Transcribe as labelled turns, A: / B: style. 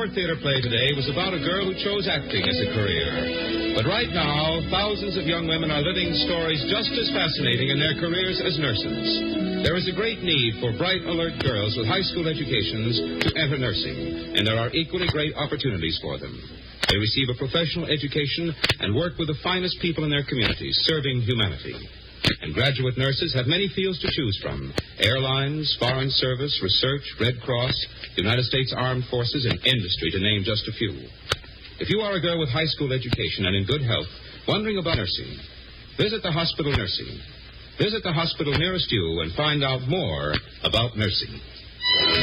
A: Our theater play today was about a girl who chose acting as a career. But right now, thousands of young women are living stories just as fascinating in their careers as nurses. There is a great need for bright, alert girls with high school educations to enter nursing, and there are equally great opportunities for them. They receive a professional education and work with the finest people in their communities, serving humanity. And graduate nurses have many fields to choose from: airlines, foreign service, research, Red Cross, United States Armed Forces, and industry, to name just a few. If you are a girl with high school education and in good health, wondering about nursing, visit the hospital nursing. Visit the hospital nearest you and find out more about nursing.